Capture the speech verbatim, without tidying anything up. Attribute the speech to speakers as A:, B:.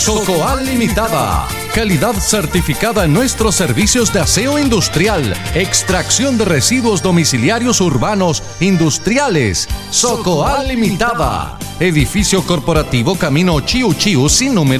A: Socoal Limitada. Calidad certificada en nuestros servicios de aseo industrial, extracción de residuos domiciliarios urbanos, industriales. Socoal Limitada. Edificio corporativo Camino Chiu Chiu sin número